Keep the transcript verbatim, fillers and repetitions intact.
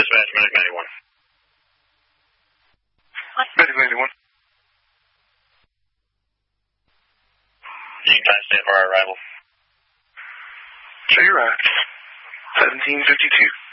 Dispatch, Medic ninety-one. Medic ninety-one. You can timestamp our arrival. Show your right. seventeen fifty-two.